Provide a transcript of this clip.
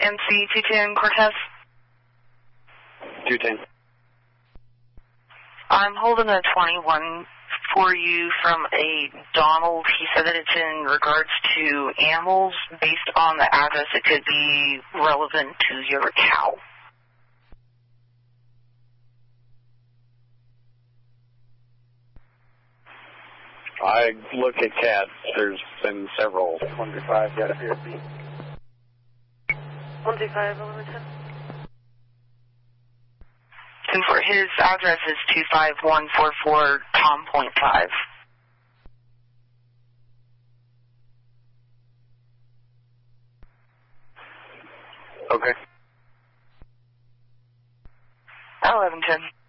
MC 210 Cortez. 210. I'm holding a 21 for you from a Donald. He said that it's in regards to animals. Based on the address, it could be relevant to your cow. I look at cats. There's been several. 125, got a PSB. 125, 1110. And for his address is 25144 Tom Point 5. Okay. 1110.